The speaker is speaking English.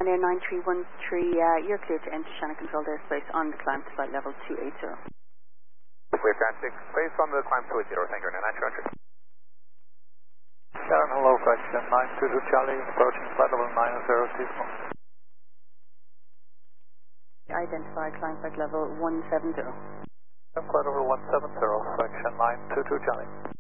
And Air 9313, you're clear to enter channel controlled airspace on the climb to flight level 280. We're ground 6, space on the climb 280, thank you, 9313. Sharon, hello, fraction 922 Charlie, approaching flight level 90, T-small. Identify climb flight level 170. Flight level 170, fraction 922 Charlie.